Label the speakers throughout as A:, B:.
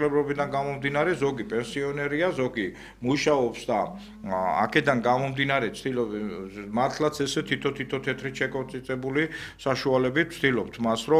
A: მოსახლეობიდან გამომდინარე ზოგი პენსიონერია, ზოგი მუშაობს და აქედან გამომდინარე ცდილობს მართლაც ესე თითო თეთრი ჩეკოწიწებული საშუალებით ვცდილობთ მას რომ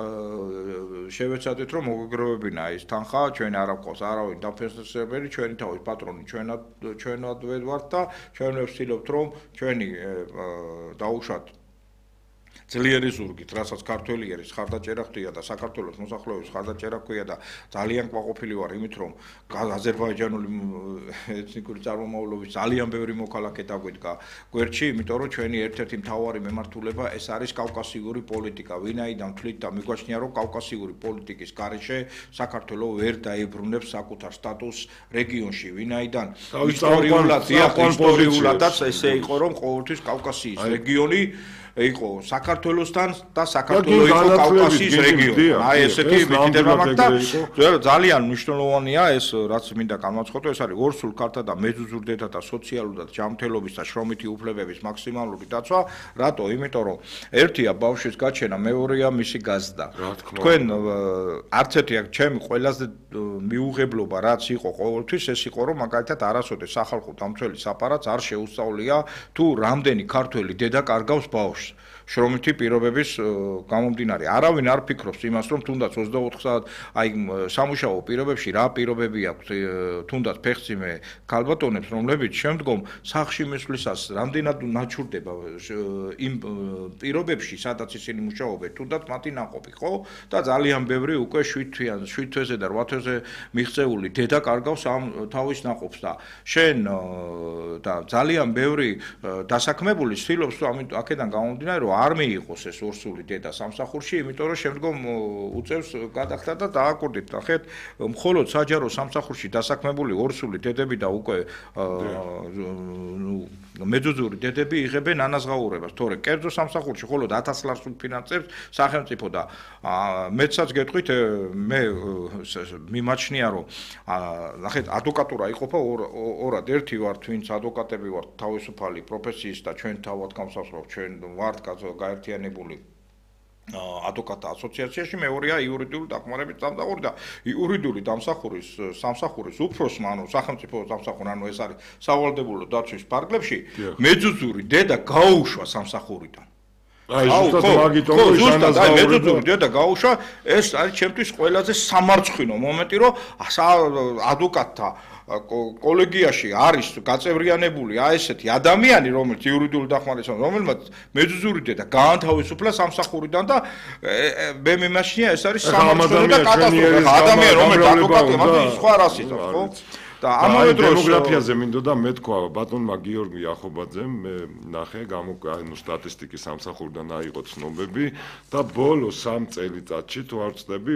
A: შევეცადეთ რომ მოგეგროვებინა ეს თანხა ჩვენ არ აქვს არავინ დაფინანსებელი ჩვენი თავის პატრონი ჩვენად ვართ და ჩვენ ვცდილობთ რომ ჩვენი დაუშვათ ძლიერი ზურგით, რასაც ქართველი არის ხარდაჭერა ხდია და საქართველოს მოსახლეობის ხარდაჭერა ხდია და ძალიან კმაყოფილი ვარ იმით რომ აზერბაიჯანული ეთნიკური წარმომავლობის ძალიან ბევრი მოქალაქე დაგვიდგა გვერდში, იმიტომ რომ ჩვენი ერთ-ერთი მთავარი მემართულება ეს არის კავკასიური პოლიტიკა. ვინაიდან თვლით და მიგვაჩნია რომ კავკასიური პოლიტიკის გარეშე საქართველო ვერ დაებრუნებს საკუთარ სტატუსს რეგიონში, ვინაიდან ისტორიულადაც ესე იყო რომ ყოველთვის კავკასიის რეგიონი იყო საქართველოსთან და საქართველო იყო კავკასიის რეგიონი. აი ესეთი მითითება მაქვს და ძალიან მნიშვნელოვანია ეს რაც მინდა განვაცხადო, ეს არის ორსულ ქალთა და მეძუძურდეთა და სოციალურად ჯანმრთელობის და შრომითი უფლებების მაქსიმალური დაცვა. რატო? იმიტომ რომ ერთია ბავშვის გაჩენა, მეორეა მისი გაზრდა. თქვენ არც ერთი აქ ჩემი ყველაზე მიუღებლობა რაც იყო ყოველთვის ეს იყო რომ მაგალითად არასოდეს სახალხო დამცველის აპარატს არ შეუსწავლია თუ რამდენი ქართველი დედა კარგავს ბავშვს. შრომითი პირობების გამომდინარე. არავინ არ ფიქრობს იმას, რომ თუნდაც 24 საათ აი სამუშაო პირობებში რა პირობები აქვს, თუნდაც ფეხციმე ქალბატონებს, რომლებიც შემდგომ სახლში მისვლისას რამდენად ნაჩურდება იმ პირობებში, სადაც ისინი მუშაობენ, თუნდაც მათი ნაყოფი, ხო? და ძალიან ბევრი უკვე 7 თვეზე და 8 თვეზე მიღწეული დედა კარგავს ამ თავის ნაყოფს და შენ და ძალიან ბევრი დასაქმებული ცდილობს ამიტომ აქედან გამომდინარე რომ არ მიიღოს ეს ორსული დედა სამსახურში, იმიტომ რომ შემდგომ უწევს გადახდა და დააკურდით. ნახეთ, მხოლოდ საჯარო სამსახურში დასაქმებული ორსული დედები და უკვე მეძუძური დედები იღებენ ანაზღაურებას. თორე კერძო სამსახურში მხოლოდ 1000 ლარს უფინანსებს სახელმწიფო და მეცაც გეტყვით მე მიმაჩნია რომ ნახეთ ადვოკატურა იყოფა ორად. ერთი ვართ ვინც ადვოკატები ვართ თავისუფალი პროფესიის და ჩვენ თავად გამსახურობთ ჩვენ ვართ გაერთიანებული ადვოკატთა ასოციაციაში, მეორეა იურიდიული დახმარების დამსახური და იურიდიული სამსახურის უფროსმა, ანუ სახელმწიფო სამსახური, ანუ ეს არის სავალდებულო დაცვის ფარგლებში, მეძუძური დედა გაუშვა სამსახურიდან.
B: აი ზუსტად მაგიტომ
A: მეძუძური დედა გაუშვა, ეს არის ჩემთვის ყველაზე სამარცხვინო მომენტი, რომ ადვოკატთა კოლეგიაში არის გაწევრიანებული ესეთი ადამიანი, რომელიც იურიდიული დახმარების რომელმაც მეძუძური დედა გაანთავისუფლა სამსახურიდან და მე მიმაჩნია ეს არის სამარცხვინო და კატასტროფა. ადამიანი რომელიც ადვოკატია, მაგრამ სხვა რას იცავს, ხო? და ამავე დროს
B: დემოგრაფიაზე მინდოდა მე თქვა ბატონმა გიორგი ახობაძემ მე ნახე ანუ სტატისტიკის სამსახურიდან აიღო ცნობები და ბოლო 3 წელიწადში თუ არ ვწდები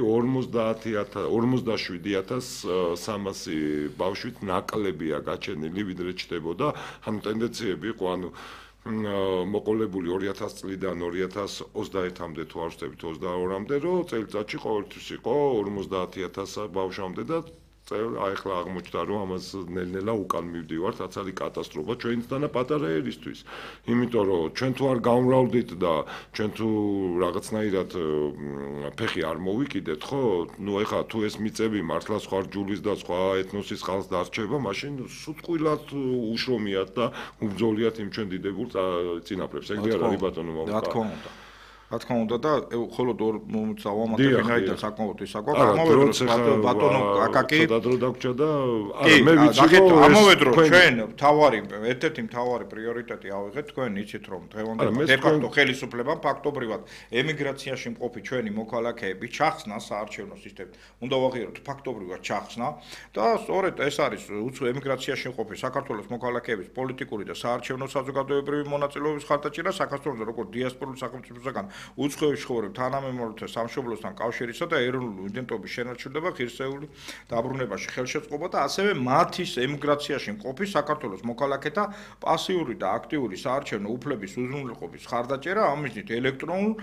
B: 57300 ბავშვით ნაკლებია გაჩენილი ვიდრე ჩდებოდა ანუ ტენდენციები იყო ანუ მოყოლებული 2000 წლიდან 2021-მდე თუ არ ვწდებით 22-მდე რომ წელიწადში ყოველთვის იყო 50000 ბავშვამდე და ახლა აღმოჩნდა რომ ამას ნელ-ნელა უკან მივდივართ, რაც არის კატასტროფა ჩვენთან და პატარა ერისთვის. იმიტომ რომ ჩვენ თუ არ გამრავლდით და ჩვენ თუ რაღაცნაირად ფეხი არ მოვიკიდეთ, ხო? ნუ ეხლა თუ ეს მიწები მართლა სხვა ჯულის და სხვა ეთნოსის ხალხს დარჩება, მაშინ სუტყვილად უშრომიათ და უბრძოლიათ იმ ჩვენ დიდებულ წინაპრებს. ეგ არ არის ბატონო
A: მოვიდა. რა თქმა უნდა და მხოლოდ ორ მომენტს ავამატებ ვინაიდან საკმაოდ ის აქვს ამავე დროს ბატონო აკაკი
B: ცოტა დრო დაგჭა და მე ვიცი
A: რომ ამავე დროს ჩვენ ერთ-ერთი მთავარი პრიორიტეტი ავიღეთ თქვენ იცით რომ დღევანდელ დე-ფაქტო ხელისუფლებამ ფაქტობრივად ემიგრაციაში მყოფი ჩვენი მოქალაქეები ჩახსნა საარჩევნო სისტემით უნდა ვაღიაროთ ფაქტობრივად ჩახსნა და სწორედ ეს არის ემიგრაციაში მყოფი საქართველოს მოქალაქეების პოლიტიკური და საარჩევნო საზოგადოებრივი მონაწილეობის ხარდაჭერა საქართველოს როგორც დიასპორული სახელმწიფოსაგან უცხოეთში ცხოვრებ თანამემორთა სამშობლოსთან კავშირისა და ეროვნული იდენტობის შენარჩუნება, ღირსეული დაბრუნებაში ხელშეწყობა და ასევე მათის ემიგრაციაში მყოფი საქართველოს მოქალაქეთა პასიური და აქტიური საარჩევნო უფლების უზრუნველყოფის ხარდაჭერა, ამის მიზნით ელექტრონულ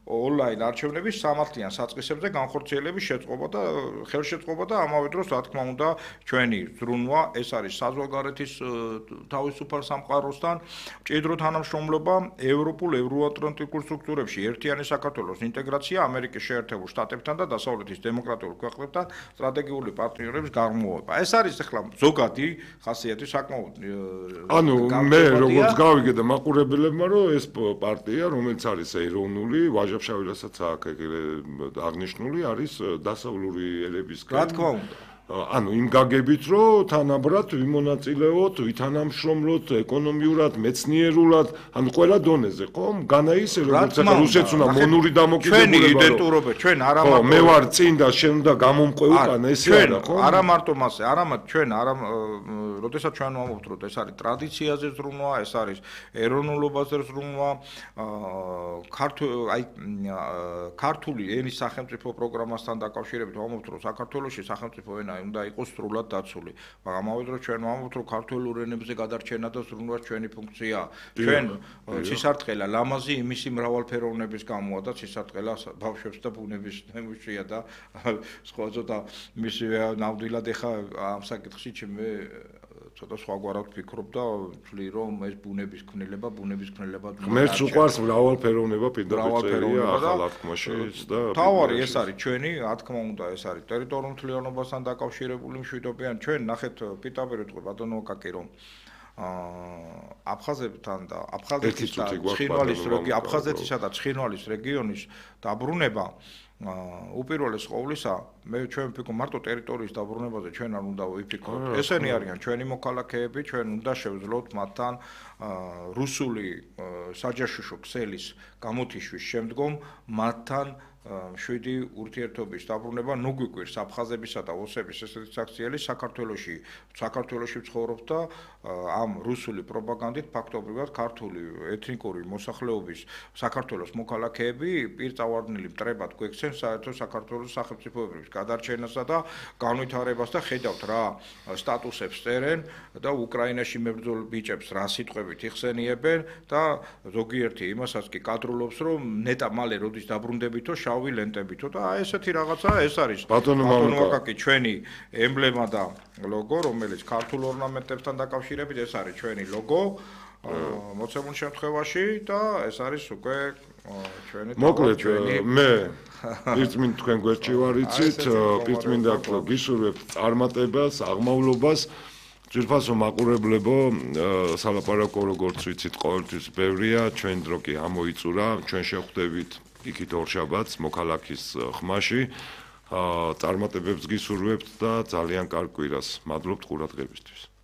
A: ონლაინ არჩევნების სამართლიან საწყისებზე განხორციელების შეწყობა და ხელშეწყობა და ამავე დროს რა თქმა უნდა ჩვენი ზრუნვა ეს არის საზღვარგარეთის თავისუფალ სამყაროსთან მჭიდრო თანამშრომლობა ევროპულ ევროატლანტიკურ სტრუქტურებში ერთიანი საქართველოს ინტეგრაცია ამერიკის შეერთებულ შტატებთან და დასავლეთის დემოკრატიულ ქვეყნებთან სტრატეგიული პარტნიორების განმოვება ეს არის ახლა ზოგადი ხასიათი საკმაოდ
B: ანუ მე როგორც გავიგე და მაყურებელებმა რომ ეს პარტია რომელიც არის ეროვნული ვაჟა-ფშაველასაც აღნიშნული არის დასავლური ერებისგან
A: რა თქმა უნდა
B: ანუ იმ გაგებით რომ თანაბრად ვიმონაწილეოთ, ვითანამშრომლოთ ეკონომიურად, მეცნიერულად, ანუ ყველა დონეზე, ხო? განაისე როგორც ახლა რუსეთს უნდა მონური დამოკიდებულება.
A: ჩვენი იდენტურობა, ჩვენ არა მარტო
B: მე ვარ წინ და შენ უნდა გამომყვე უკან ესე არა, ხო?
A: არა მარტო მასე, არამედ ჩვენ როდესაც ჩვენ ვამბობთ, რომ ეს არის ტრადიციაზე ზრუნვა, ეს არის ეროვნულობაზე ზრუნვა, ქართული ენის სახელმწიფო პროგრამასთან დაკავშირებით ვამბობთ, რომ საქართველოში სახელმწიფო ენა უნდა იყოს სრულად დაცული. მაგრამ ამავე დროს ჩვენ ვამბობთ, რომ ქართულ ენებზე გადარჩენა და ზრუნვა ჩვენი ფუნქციაა. ჩვენ ცისარტყელა ლამაზი იმისი მრავალფეროვნების გამოა და ცისარტყელა ბავშვებს და ბუნების ნიმუშია და სხვა ცოტა მისი ნამდვილად ეხა ამ საკითხში მე ცოტა სხვაგვარად ვფიქრობ და ვთვლი რომ ეს ბუნების ქმნილება
B: ღმერთს უყვარს მრავალფეროვნება პირდაპირ ახალ აღქმაში და
A: თავარი ეს არის ჩვენი რა თქმა უნდა ეს არის ტერიტორიულ მთლიანობასთან დაკავშირებული მშვიდობიან ჩვენ ნახეთ პირდაპირ ვიტყვი ბატონო აკაკი რომ აფხაზებთან და აფხაზეთისა და ცხინვალის რეგიონის დაბრუნება უპირველეს ყოვლისა მე ჩვენ ვფიქრობ მარტო ტერიტორიის დაბრუნებაზე ჩვენ არ უნდა ვიფიქროთ ესენი არიან ჩვენი მოქალაქეები ჩვენ უნდა შევძლოთ მათთან რუსული საჯაშუშო ქსელის გამოთიშვის შემდგომ მათთან შვიდი ურთიერთობის დაბრუნება ნუ გვიკვირს აფხაზებისა და ოსების ესეთი საქციელი საქართველოში ცხოვრობს და ამ რუსული პროპაგანდით ფაქტობრივად ქართული ეთნიკური მოსახლეობის საქართველოს მოქალაქეები პირწავარდნილი მტრებად გვექცენ საერთო საქართველოს სახელმწიფოებრივ გადარჩენასა და განვითარებას და ხედავთ რა სტატუსებს წერენ და უკრაინაში მებრძოლ ბიჭებს რა სიტყვებით იხსენიებენ და ზოგიერთი იმასაც კი კადრულობს რომ ნეტა მალე როდის დაბრუნდებითო შავი ლენტებითო და აი ესეთი რაღაცა ეს არის ბატონო აკაკი ჩვენი ემბლემა და ლოგო რომელიც ქართულ ორნამენტებთან დაკავშირებით ეს არის ჩვენი ლოგო მოცემულ შემთხვევაში და ეს არის უკვე ჩვენი
B: მოკლედ მე პირწმინდა თქვენ გვერდში ვარ იცით პირწმინდა გისურვებთ წარმატებას აღმავლობას ძვირფასო მაყურებლებო სალაპარაკო როგორც ვიცით ყოველთვის ბევრია ჩვენ დრო კი ამოიწურა ჩვენ შევხვდებით იქით ორშაბათს მოქალაქის ხმაში წარმატებებს გისურვებთ და ძალიან კარგ კვირას მადლობთ ყურადღებისთვის